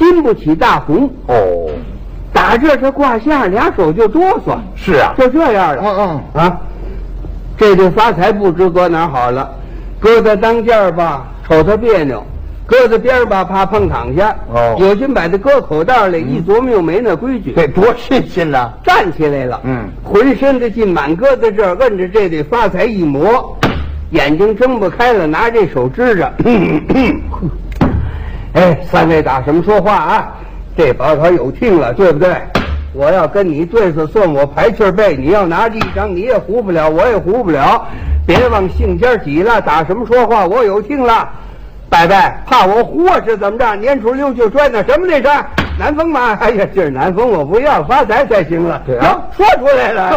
经不起大红。 哦， 打这挂相，俩手就哆嗦。 是啊， 就这样了。这对发财不知搁哪好了，搁在当间吧，瞅他别扭；搁在边吧，怕碰躺下。有心把它搁口袋里，一琢磨又没那规矩。 这多新鲜呐！ 站起来了，浑身的劲满搁在这儿，摁着这对发财一磨，眼睛睁不开了，拿这手支着。哎，三位打什么说话啊？这把可有听了，对不对？我要跟你对子算我排气背，你要拿这一张，你也糊不了，我也糊不了。别往性尖挤了，打什么说话？我有听了。拜拜，怕我糊是怎么着？年初六就摔那什么那是南风吗？哎呀，今儿南风我不要，发财才行了。 对啊， 说出来了。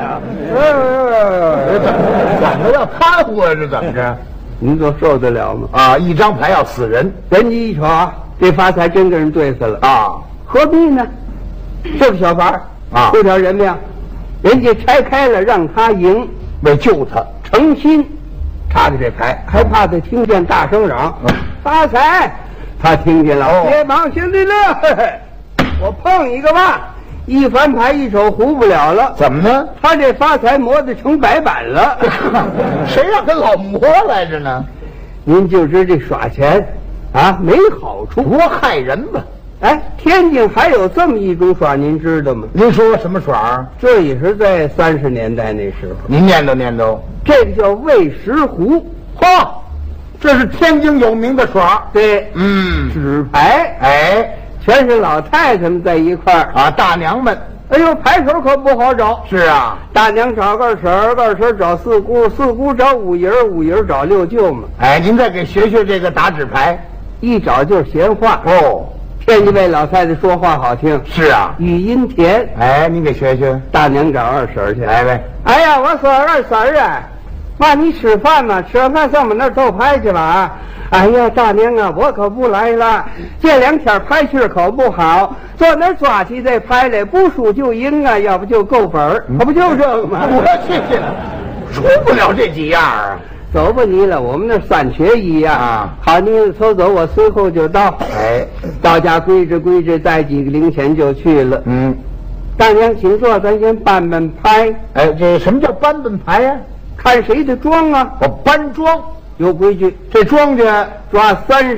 怎么要贪污啊？是怎么着？ 您都受得了吗？ 啊，一张牌要死人， 人家一瞅啊，这发财真跟人对死了啊， 何必呢？这个小法儿啊， 出点人命，人家拆开了让他赢， 为救他， 诚心插的这牌，还怕他听见大声嚷发财，他听见了，别忙，兄弟乐，我碰一个吧。一翻牌一手糊不了了， 怎么呢？ 他这发财磨得成白板了。 谁让他老磨来着呢？ 您就知这耍钱啊没好处， 多害人吧。 哎，天津还有这么一种耍，您知道吗？ 您说什么耍？ 这也是在30年代那时候。 您念叨念叨。 这个叫喂食壶， 嚯，这是天津有名的耍。 对，纸牌， 哎， 全是老太太们在一块儿啊，大娘们。 哎呦，牌手可不好找。 是啊， 大娘找二婶，二婶找四姑，四姑找五姨，五姨找六舅嘛。 哎，您再给学学这个打纸牌， 一找就是闲话。 哦， 天津位老太太说话好听。 是啊， 语音甜。 哎，您给学学。 大娘找二婶去。 来呗。 哎呀，我说二婶啊，妈你吃饭呢？吃完饭上我们那儿斗牌去吧啊！哎呀，大娘啊，我可不来了。这2天牌气可不好，坐那儿抓起这牌来，不输就赢啊，要不就够本儿，可不就这个吗？ 我去，出不了这几样啊！ 走吧你了，我们那3缺1呀。 啊， 好，你走走，我随后就到。 哎， 到家归置，带几个零钱就去了。大娘请坐，咱先搬搬牌。 哎，这什么叫搬搬牌呀？ 看谁的庄啊？ 我搬庄有规矩， 这庄家抓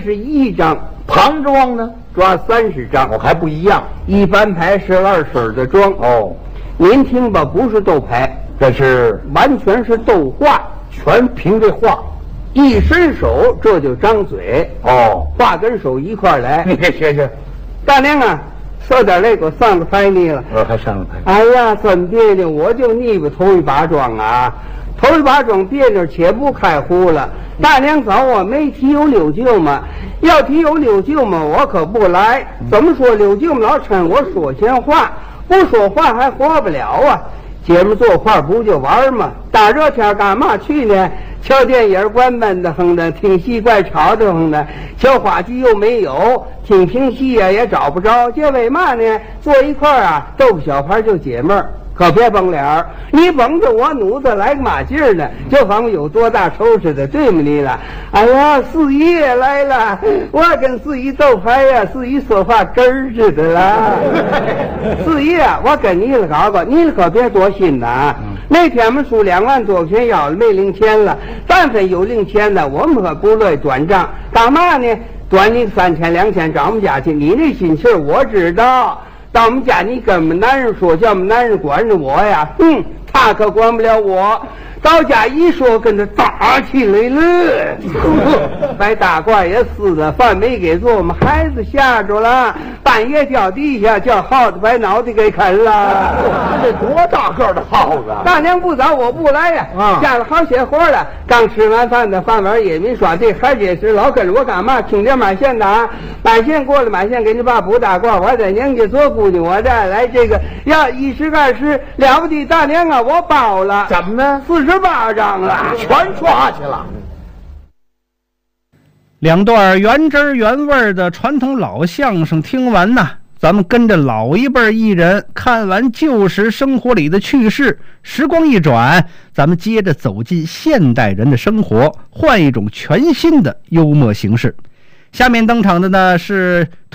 31张， 旁庄呢抓30张， 我还不一样。 一翻牌是二婶的庄。 哦， 您听吧，不是斗牌， 这是完全是斗话， 全凭这话。 一伸手这就张嘴。 哦， 话跟手一块来。 你给学学。 大娘啊，受点累，给我上了牌你了。 还上了牌。 哎呀，真别扭，我就腻巴头一把庄啊。头一把庄别扭，且不开胡了。大娘找我没提有六舅嘛？要提有六舅嘛，我可不来。怎么说六舅老趁我说闲话，不说话还活不了啊！姐们坐块不就玩吗？大热天干嘛去呢？瞧电影关闷的哼的，听戏怪吵的哼的，瞧话剧又没有，听评戏呀也找不着，这为嘛呢？坐一块啊，斗个小牌就解闷儿。可别绷脸儿，你绷着我努子来个嘛劲儿呢？就仿佛有多大仇似的，对吗你了？哎呀，四姨也来了，我跟四姨斗牌呀，四姨说话根儿似的啦。四姨啊，我跟你了搞搞，你可别多心呐。那天我们输2万多块钱要了没零钱了，但凡有零钱的，我们可不乐意转账。干嘛呢？短你3千2千找我们家去，你那心气儿我知道。到我们家你跟我们男人说，叫我们男人管着我呀，他可管不了我。到家一说，跟他打起来了，把大褂也撕了，饭没给做，我们孩子吓着了，半夜掉地下，叫耗子把脑袋给啃了。 这多大个的耗子！ 大娘不找我不来呀，下了好些活了。刚吃完饭的饭碗也没刷，这还解释老跟着我干嘛？听点买线的啊，买线过来，买线给你爸补大褂。我在娘家做姑娘，我再来这个要10、20了不得，大娘啊，我包了。 怎么呢 ？48张了， 全抓去了。 2段原汁原味的传统老相声听完呢，咱们跟着老一辈艺人看完旧时生活里的趣事，时光一转，咱们接着走进现代人的生活，换一种全新的幽默形式。下面登场的呢是